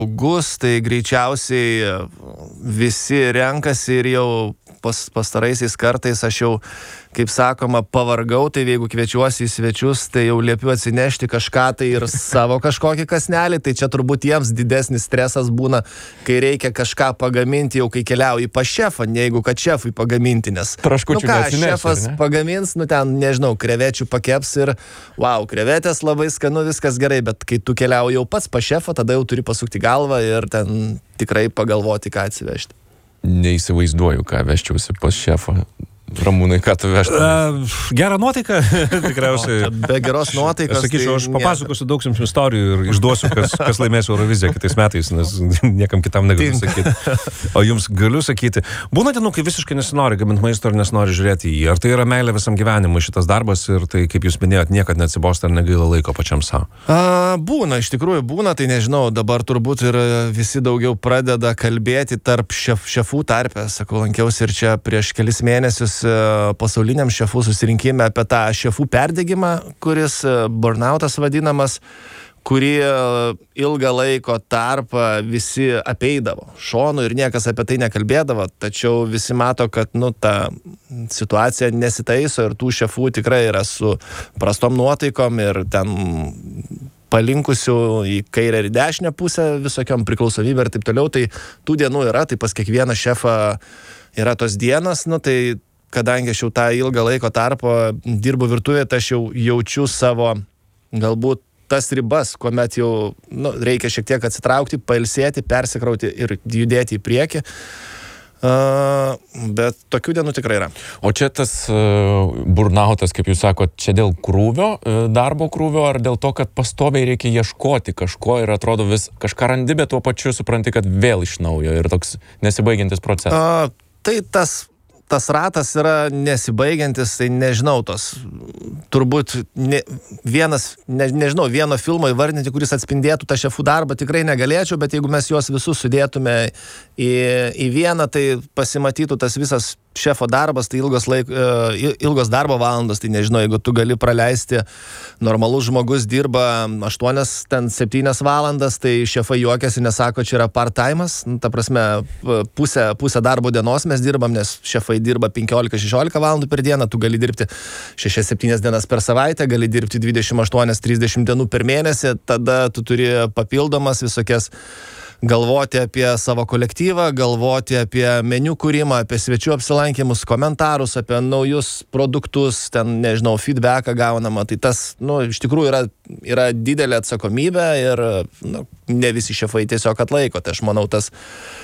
saugus, tai greičiausiai visi renkasi ir jau pastaraisiais kartais aš jau, kaip sakoma, pavargau, tai jeigu kviečiuosi į svečius, tai jau liepiu atsinešti kažką tai ir savo kažkokį kasnelį, tai čia turbūt jiems didesnis stresas būna, kai reikia kažką pagaminti jau, kai keliauji pas šefą, ne jeigu kad šefui pagaminti, nes šefas pagamins, ten, nežinau, krevečių pakeps ir wow, krevetės labai skanu, viskas gerai, bet kai tu keliauji jau pats pas šefą, tada jau turi pasukti galvą ir ten tikrai pagalvoti, ką atsivežti. Neįsivaizduoju, ką vežčiausi pas šefą. Ramūnai, ką tu vežtum? Gerą nuotaiką, tikriausiai. Be geros nuotaikos. Aš sakyčiau, aš papasakosiu daug jums istorijų ir išduosiu, kas laimės Euroviziją kitais metais, nes niekam kitam negaliu sakyti. O jums galiu sakyti, būna dienų, kai visiškai nesinori gaminti maisto ir nesinori žiūrėti į jį. Ar tai yra meilė visam gyvenimui šitas darbas ir tai, kaip jūs minėjot, niekad neatsibosta ar negaila laiko pačiam savo? Būna, iš tikrųjų būna, tai nežinau, dabar turbūt ir visi daugiau pradeda kalbėti tarp šefų tarpe. Sakau, lankiausi ir čia prieš kelis mėnesius pasauliniam šefų susirinkime apie tą šefų perdegimą, kuris burnoutas vadinamas, kurį ilgą laiko tarpą visi apeidavo šonu ir niekas apie tai nekalbėdavo, tačiau visi mato, kad ta situacija nesitaiso ir tų šefų tikrai yra su prastom nuotaikom ir ten palinkusių į kairę ir dešinę pusę visokiam priklausomybę ir taip toliau, tai tų dienų yra, tai pas kiekvieną šefą yra tos dienos, tai kadangi aš jau tą ilgą laiko tarpą dirbu virtuvėje, tai aš jau jaučiu savo galbūt tas ribas, kuomet jau reikia šiek tiek atsitraukti, pailsėti, persikrauti ir judėti į priekį. Bet tokių dienų tikrai yra. O čia tas burnoutas, kaip jūs sakot, čia dėl krūvio, darbo krūvio, ar dėl to, kad pastoviai reikia ieškoti kažko ir atrodo vis kažką randi, bet tuo pačiu supranti, kad vėl iš naujo ir toks nesibaigiantis procesas? Tai tas ratas yra nesibaigiantis, tai nežinau, turbūt nežinau, vieno filmo įvardinti, kuris atspindėtų tą šefų darbą, tikrai negalėčiau, bet jeigu mes juos visus sudėtume į vieną, tai pasimatytų tas visas šefo darbas, tai ilgos darbo valandos, tai nežinau, jeigu tu gali praleisti, normalus žmogus dirba 8-7 valandas, tai šefai juokiasi, nesako, čia yra part-time'as, ta prasme, pusę darbo dienos mes dirbam, nes šefai dirba 15-16 valandų per dieną, tu gali dirbti 6-7 dienas per savaitę, gali dirbti 28-30 dienų per mėnesį, tada tu turi papildomas visokias galvoti apie savo kolektyvą, galvoti apie meniu kūrimą, apie svečių apsilankymus, komentarus, apie naujus produktus, ten, nežinau, feedbacką gaunama, tai tas, iš tikrųjų yra didelė atsakomybė ir ne visi šefai tiesiog atlaiko, tai aš manau, tas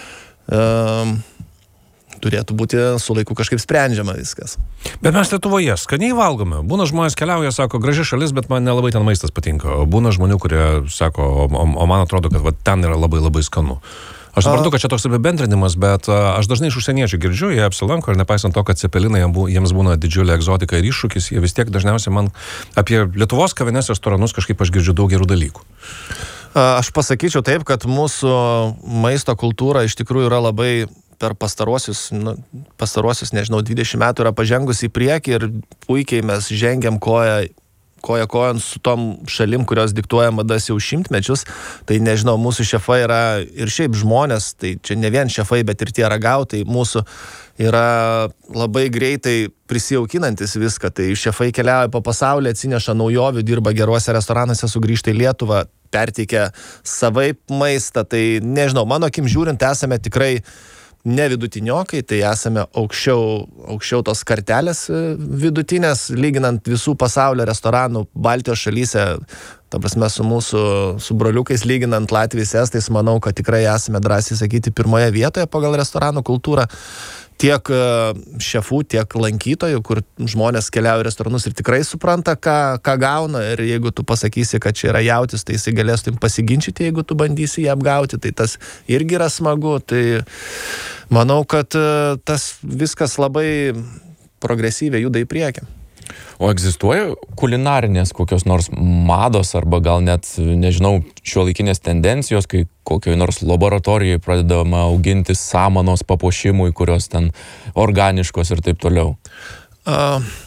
turėtų būti su laiku kažkaip sprendžiama viskas. Bet mes Lietuvoje skaniai valgome. Būna žmonės keliauja, sako, graži šalis, bet man nelabai ten maistas patinka. Būna žmonių, kurie sako, o man atrodo, kad ten yra labai labai skanu. Aš suprantu, kad čia toks apibendrinimas, bet aš dažnai iš užsieniečių girdžiu, jie apsilanko ir nepaisant to, kad cepelinai jiems būna didžiulė egzotika ir iššūkis, jie vis tiek dažniausiai man apie Lietuvos kavinės restoranus kažkaip aš girdžiu daug gerų dalykų. Aš pasakyčiau taip, kad mūsų maisto kultūra iš tikrųjų yra labai per pastaruosius, nežinau, 20 metų yra pažengusi į priekį ir puikiai mes žengiam koja-kojant su tom šalim, kurios diktuoja madas jau šimtmečius. Tai nežinau, mūsų šefai yra ir šiaip žmonės, tai čia ne vien šefai, bet ir tie ragautai mūsų yra labai greitai prisijaukinantis viską. Tai šefai keliauja po pasaulį, atsineša naujovių, dirba geruose restoranuose, sugrįžta į Lietuvą, perteikia savaip maistą. Tai nežinau, mano akim žiūrint, esame tikrai ne vidutiniokai, tai esame aukščiau tos kartelės vidutinės, lyginant visų pasaulio restoranų Baltijos šalyse, ta prasme su broliukais lyginant Latvijais, Estais, manau, kad tikrai esame drąsiai sakyti pirmoje vietoje pagal restoranų kultūrą. Tiek šefų, tiek lankytojų, kur žmonės keliauja į restoranus ir tikrai supranta, ką gauna, ir jeigu tu pasakysi, kad čia yra jautis, tai jisai galės tu pasiginčyti, jeigu tu bandysi jį apgauti, tai tas irgi yra smagu. Tai manau, kad tas viskas labai progresyviai juda į priekį. O egzistuoja kulinarinės kokios nors mados arba gal net, nežinau, šiuolaikinės tendencijos, kai kokioje nors laboratorijoje pradedama auginti samanos papuošimui, kurios ten organiškos ir taip toliau?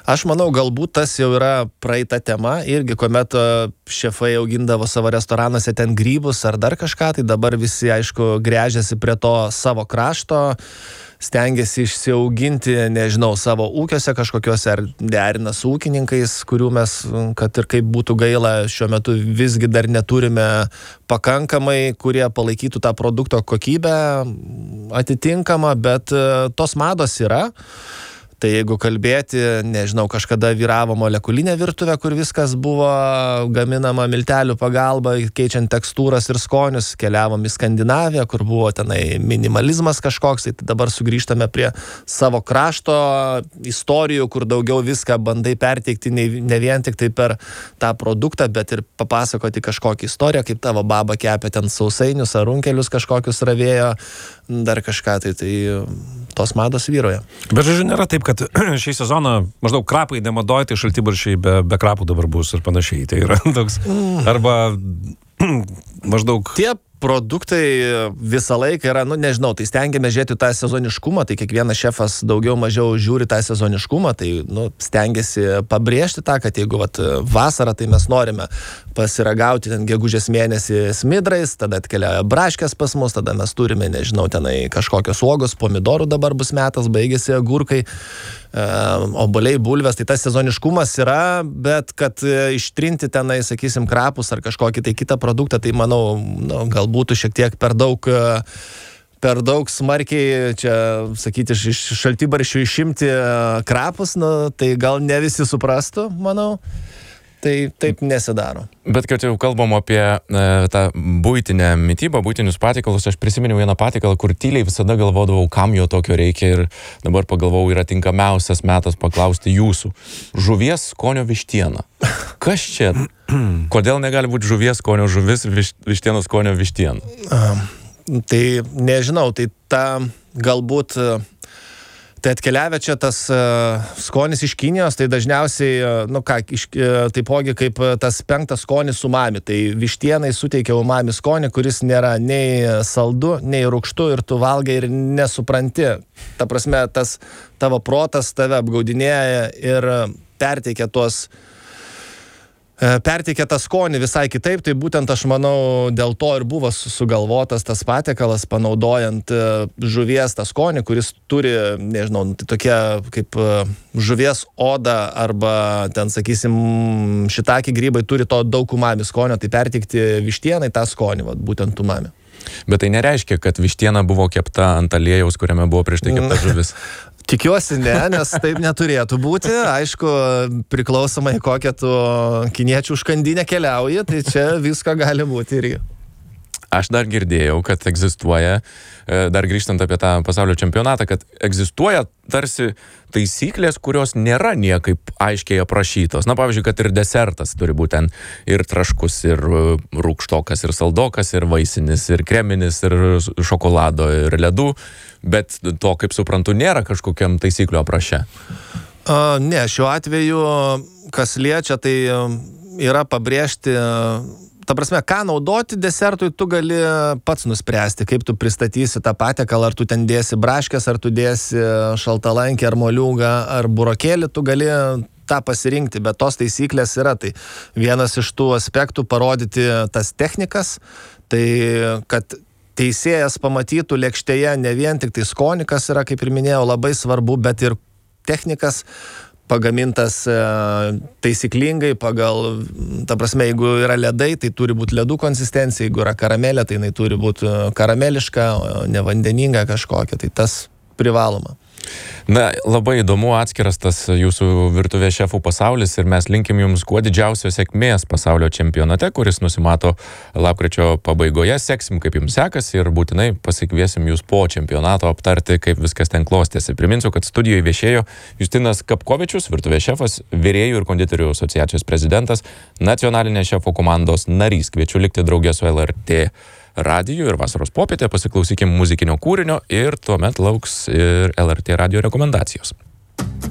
Aš manau, galbūt tas jau yra praeita tema, irgi kuomet šefai augindavo savo restoranuose ten grybus ar dar kažką, tai dabar visi, aišku, gręžiasi prie to savo krašto, stengiasi išsiauginti, nežinau, savo ūkiuose kažkokiuose ar derina su ūkininkais, kurių mes, kad ir kaip būtų gaila, šiuo metu visgi dar neturime pakankamai, kurie palaikytų tą produkto kokybę atitinkamą, bet tos mados yra. Tai jeigu kalbėti, nežinau, kažkada vyravo molekulinė virtuvė, kur viskas buvo gaminama miltelių pagalba, keičiant tekstūras ir skonius, keliavom į Skandinaviją, kur buvo tenai minimalizmas kažkoks, tai dabar sugrįžtame prie savo krašto istorijų, kur daugiau viską bandai perteikti ne vien tik tai per tą produktą, bet ir papasakoti kažkokią istoriją, kaip tavo baba kepė ten sausainius ar runkelius kažkokius ravėjo, dar kažką, tai tos mados vyroja. Bet žodžiu, nėra taip, kad šį sezoną maždaug krapai nemadoj, tai šaltibarščiai be krapų dabar bus ir panašiai. Tai yra toks, arba maždaug... Tie produktai visą laiką yra, nežinau, tai stengiame žiūrėti tą sezoniškumą, tai kiekvienas šefas daugiau mažiau žiūri tą sezoniškumą, tai stengiasi pabrėžti tą, kad jeigu vasarą, tai mes norime pasiragauti ten gegužės mėnesį smidrais, tada atkeliauja braškės pas mus, tada mes turime, nežinau, tenai kažkokios uogos, pomidorų dabar bus metas, baigėsi agurkai, obuoliai, bulvės, tai tas sezoniškumas yra, bet kad ištrinti tenai, sakysim, krapus ar kažkokį tai kitą produktą, tai manau, gal būtų šiek tiek per daug smarkiai, čia, sakyti, iš šaltibarščių išimti krapus, tai gal ne visi suprastų, manau. Tai taip nesidaro. Bet kad jau kalbam apie tą buitinę mitybą, buitinius patiekalus, aš prisiminiau vieną patiekalą, kur tyliai visada galvodavau, kam jo tokio reikia ir dabar pagalvojau, yra tinkamiausias metas paklausti jūsų. Žuvies skonio vištiena. Kas čia? Kodėl negali būti žuvies skonio žuvis ir vištienos skonio vištiena? Tai nežinau, tai ta galbūt... Tai atkeliavę čia tas skonis iš Kinijos, tai dažniausiai, taipogi kaip tas penktas skonis umami. Tai vištienai suteikia umami skonį, kuris nėra nei saldu, nei rūgštu ir tu valgai ir nesupranti. Ta prasme, tas tavo protas tave apgaudinėja ir perteikia tą skonį visai kitaip, tai būtent aš manau dėl to ir buvo sugalvotas tas patiekalas, panaudojant žuvies tą skonį, kuris turi, nežinau, tai tokia kaip žuvies oda arba ten, sakysim, šitaki grybai turi to daug umami skonio, tai perteikti vištienai tą skonį, būtent umami. Bet tai nereiškia, kad vištiena buvo kepta ant aliejaus, kuriame buvo prieš tai kepta žuvis. Tikiuosi ne, nes taip neturėtų būti. Aišku, priklausomai kokią tu kiniečių užkandinę keliauji, tai čia visko gali būti irgi. Aš dar girdėjau, kad egzistuoja, dar grįžtant apie tą pasaulio čempionatą, kad egzistuoja tarsi taisyklės, kurios nėra niekaip aiškiai aprašytos. Na, pavyzdžiui, kad ir desertas turi būti ten ir traškus, ir rūgštokas, ir saldokas, ir vaisinis, ir kreminis, ir šokolado, ir ledų, bet to, kaip suprantu, nėra kažkokiam taisyklių apraše. Ne, šiuo atveju, kas liečia, tai yra pabrėžti... Ta prasme, ką naudoti desertui, tu gali pats nuspręsti, kaip tu pristatysi tą patiekalą, ar tu ten dėsi braškės, ar tu dėsi šaltalankį, ar moliūgą, ar burokėlį, tu gali tą pasirinkti, bet tos taisyklės yra. Tai vienas iš tų aspektų parodyti tas technikas, tai kad teisėjas pamatytų lėkštėje ne vien tik tai skonį, kas yra, kaip ir minėjau, labai svarbu, bet ir technikas, pagamintas taisyklingai pagal, ta prasme, jeigu yra ledai, tai turi būti ledų konsistencija, jeigu yra karamelė, tai jinai turi būti karameliška, nevandeninga kažkokia, tai tas privaloma. Na, labai įdomu atskiras tas jūsų virtuvės šefų pasaulis ir mes linkim jums kuo didžiausios sėkmės pasaulio čempionate, kuris nusimato lapkričio pabaigoje. Seksim, kaip jums sekasi ir būtinai pasikviesim jūs po čempionato aptarti, kaip viskas ten klostėsi. Priminsiu, kad studijoje viešėjo Justinas Kapkovičius, virtuvės šefas, virėjų ir konditerių asociacijos prezidentas, nacionalinės šefo komandos narys. Kviečiu likti drauge su LRT radiju ir vasaros popietę, pasiklausykim muzikinio kūrinio ir tuomet lauks ir LRT radijo rekomendacijos.